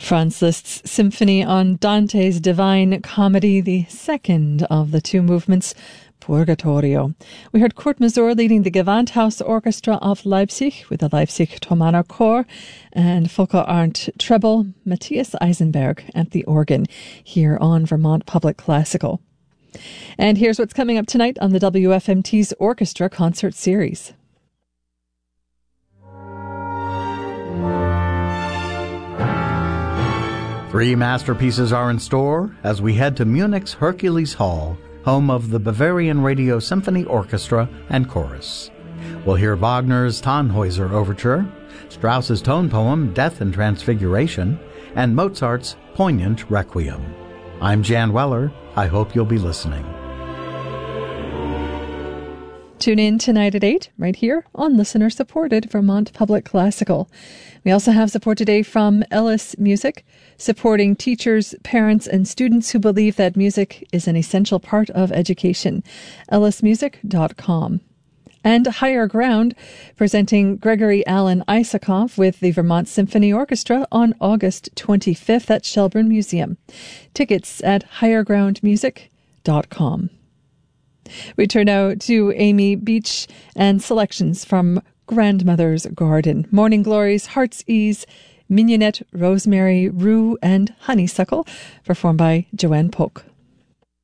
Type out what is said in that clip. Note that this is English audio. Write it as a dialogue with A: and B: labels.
A: Franz Liszt's Symphony on Dante's Divine Comedy, the second of the two movements, Purgatorio. We heard Kurt Masur leading the Gewandhaus Orchestra of Leipzig with the Leipzig Thomaner Chor, and Volker Arndt treble, Matthias Eisenberg at the organ here on Vermont Public Classical. And here's what's coming up tonight on the WFMT's Orchestra Concert Series.
B: Three masterpieces are in store as we head to Munich's Hercules Hall, home of the Bavarian Radio Symphony Orchestra and Chorus. We'll hear Wagner's Tannhäuser Overture, Strauss's tone poem Death and Transfiguration, and Mozart's Poignant Requiem. I'm Jan Weller. I hope you'll be listening.
A: Tune in tonight at 8, right here on listener-supported Vermont Public Classical. We also have support today from Ellis Music, supporting teachers, parents, and students who believe that music is an essential part of education. ellismusic.com. And Higher Ground, presenting Gregory Alan Isakov with the Vermont Symphony Orchestra on August 25th at Shelburne Museum. Tickets at highergroundmusic.com. We turn now to Amy Beach and selections from Grandmother's Garden, Morning Glories, Heart's Ease, Mignonette, Rosemary, Rue, and Honeysuckle, performed by Joanne Polk.